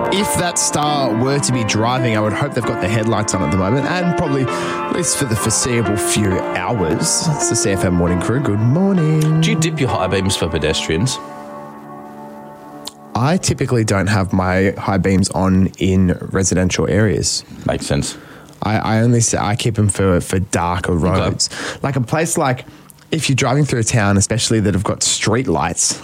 If that star were to be driving, I would hope they've got the headlights on at the moment, and probably, at least for the foreseeable few hours. It's the CFM Morning Crew. Good morning. Do you dip your high beams for pedestrians? I typically don't have my high beams on in residential areas. Makes sense. I keep them for darker roads. Okay. Like a place like, if you're driving through a town, especially that have got street lights,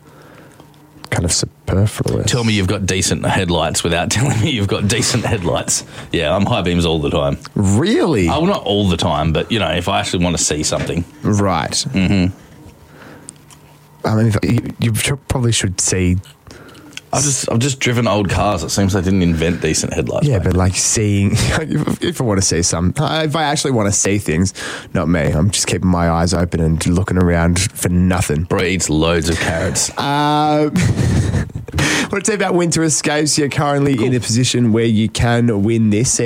kind of superfluous. Tell me you've got decent headlights without telling me you've got decent headlights. Yeah, I'm high beams all the time. Really? Oh, well, not all the time, but, you know, if I actually want to see something. Right. Mm-hmm. I mean, you probably should see... I've just driven old cars. It seems they didn't invent decent headlights. Yeah, but like seeing, if I want to see if I actually want to see things, not me. I'm just keeping my eyes open and looking around for nothing. Bro eats loads of carrots. Want to tell you about Winter Escapes. You're currently in a position where you can win this,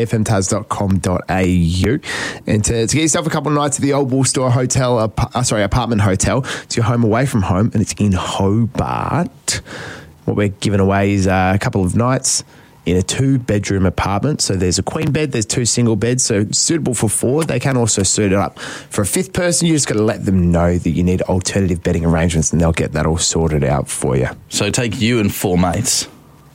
cfmtaz.com.au. And to get yourself a couple of nights at the Old Wool Store apartment hotel. It's your home away from home, and it's in Hobart. What we're giving away is a couple of nights in a 2-bedroom apartment. So there's a queen bed, there's 2 single beds, so suitable for 4. They can also suit it up for a 5th person. You just got to let them know that you need alternative bedding arrangements, and they'll get that all sorted out for you. So take you and 4 mates.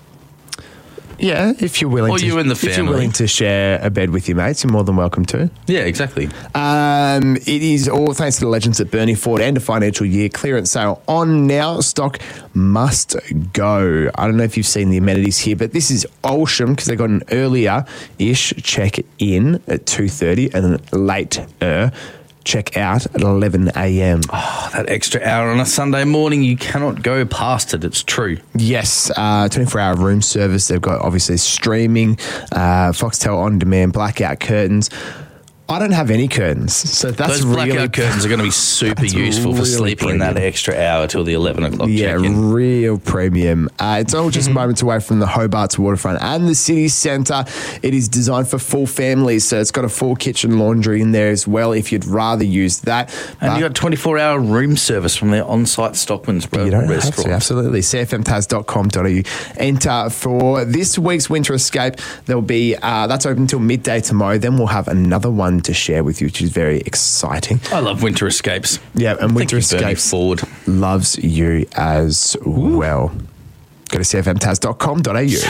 Yeah, if you're willing or you and the family. If you're willing to share a bed with your mates, you're more than welcome to. Yeah, exactly. It is all thanks to the legends at Bernie Ford. End of financial year clearance sale on now. Stock must go. I don't know if you've seen the amenities here, but this is Olsham because they got an earlier-ish check-in at 2:30 and a later check out at 11 a.m. Oh, that extra hour on a Sunday morning, you cannot go past it. It's true. Yes, 24-hour room service. They've got obviously streaming, Foxtel On Demand, blackout curtains. I don't have any curtains, so that's those blackout curtains are going to be super useful for sleeping in that extra hour till the 11 o'clock check-in. Yeah, real premium. It's all just moments away from the Hobart's waterfront and the city centre. It is designed for full families, so it's got a full kitchen laundry in there as well if you've rather use that. And you got 24-hour room service from their on-site Stockman's restaurant. Have to, absolutely. cfmtaz.com.au. Enter for this week's Winter Escape. There'll be that's open until midday tomorrow. Then we'll have another one to share with you, which is very exciting. I love Winter Escapes. Yeah, and Winter Escapes loves you as well. Go to cfmtaz.com.au.